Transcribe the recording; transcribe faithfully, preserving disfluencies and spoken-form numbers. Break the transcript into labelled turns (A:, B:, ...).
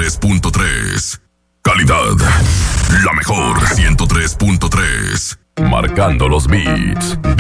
A: tres punto tres. Calidad, la mejor ciento tres punto tres. Marcando los beats.